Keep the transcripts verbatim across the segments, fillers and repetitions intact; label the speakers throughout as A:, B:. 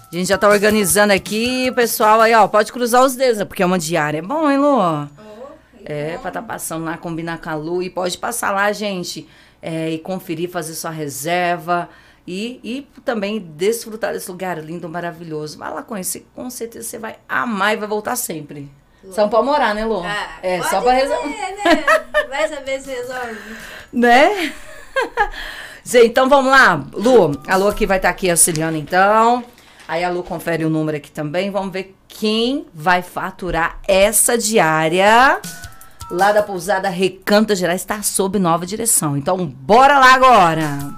A: A gente já tá organizando aqui, pessoal, aí, ó, pode cruzar os dedos, porque é uma diária. É bom, hein, Lu? Oh, é, então... pra tá passando lá, combinar com a Lu. E pode passar lá, gente, é, e conferir, fazer sua reserva. E, e também desfrutar desse lugar lindo, maravilhoso. Vai lá conhecer, com certeza você vai amar e vai voltar sempre. Lu. Só pra morar, né, Lu?
B: Ah,
A: é, só pra resolver.
B: Né? Vai saber se resolve.
A: Né? Gente, então vamos lá. Lu, a Lu aqui vai estar aqui auxiliando, então. Aí a Lu confere o número aqui também. Vamos ver quem vai faturar essa diária lá da pousada Recanto Gerais. Está sob nova direção. Então, bora lá agora.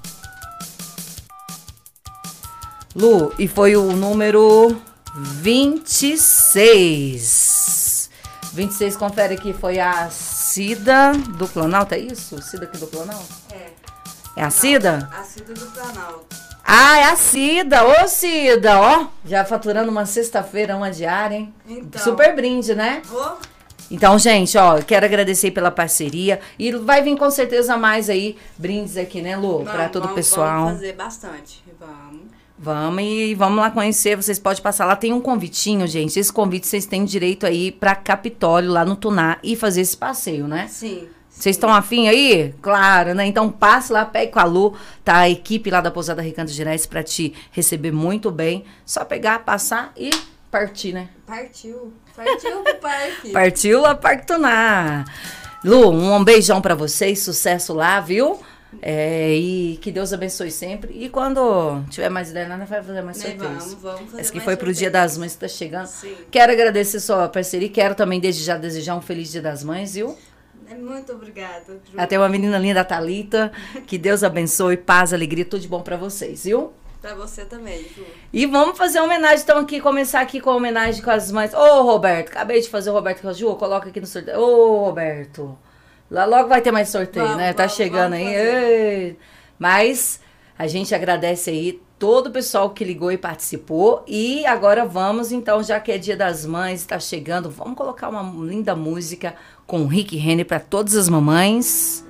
A: Lu, e foi o número vinte e seis. vinte e seis, confere aqui, foi a Cida do Planalto, é isso? Cida aqui do Planalto?
B: É.
A: É a Cida?
B: A Cida do Planalto.
A: Ah, é a Cida. Ô, Cida, ó. Já faturando uma sexta-feira, uma diária, hein?
B: Então.
A: Super brinde, né?
B: Vou.
A: Então, gente, ó, quero agradecer pela parceria. E vai vir com certeza mais aí brindes aqui, né, Lu?
B: Vamos,
A: pra todo o
B: vamos,
A: pessoal.
B: Vamos fazer bastante. Vamos.
A: Vamos e vamos lá conhecer. Vocês podem passar lá. Tem um convitinho, gente. Esse convite vocês têm direito aí pra Capitólio, lá no Tuná, e fazer esse passeio, né?
B: Sim.
A: Vocês estão afim aí? Claro, né? Então passe lá, pegue com a Lu, tá? A equipe lá da Pousada Recanto Gerais pra te receber muito bem. Só pegar, passar e partir, né?
B: Partiu. Partiu pro parque.
A: Partiu lá, Parque Tuná. Lu, um beijão pra vocês, sucesso lá, viu? É, e que Deus abençoe sempre. E quando tiver mais ideia, nós vai fazer mais sorteios.
B: Vamos, vamos fazer
A: Esse que
B: mais
A: foi pro
B: sorteios.
A: Dia das Mães que tá chegando.
B: Sim.
A: Quero agradecer sua parceria. Quero também desde já desejar um feliz Dia das Mães, viu?
B: Muito obrigada, Ju.
A: Até uma menina linda, a Thalita. Que Deus abençoe, paz, alegria, tudo de bom pra vocês, viu?
B: Pra você também, Ju.
A: E vamos fazer uma homenagem, então, aqui, começar aqui com a homenagem com as mães. Ô, Roberto, acabei de fazer o Roberto com a Ju, coloca aqui no sorteio. Ô, Roberto, lá logo vai ter mais sorteio,
B: Vamos,
A: né? Tá
B: vamos,
A: chegando
B: vamos
A: aí.
B: fazer.
A: Ei. Mas a gente agradece aí todo o pessoal que ligou e participou. E agora vamos, então, já que é Dia das Mães, tá chegando, vamos colocar uma linda música com o Rick Renner para todas as mamães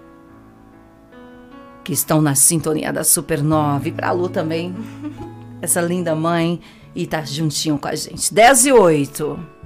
A: que estão na sintonia da Supernova. E pra Lu também, essa linda mãe, e tá juntinho com a gente. dez e oito.